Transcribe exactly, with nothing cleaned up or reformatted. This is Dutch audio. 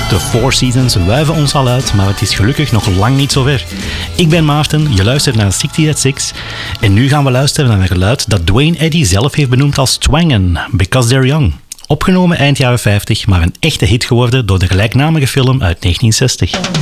De Four Seasons wuiven ons al uit, maar het is gelukkig nog lang niet zover. Ik ben Maarten, je luistert naar zestig at zes en nu gaan we luisteren naar een geluid dat Duane Eddy zelf heeft benoemd als twangen, Because They're Young. Opgenomen eind jaren vijftig, maar een echte hit geworden door de gelijknamige film uit negentien zestig.